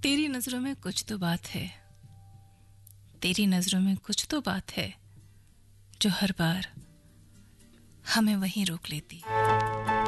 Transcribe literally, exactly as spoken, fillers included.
तेरी नजरों में कुछ तो बात है, तेरी नजरों में कुछ तो बात है जो हर बार हमें वहीं रोक लेती।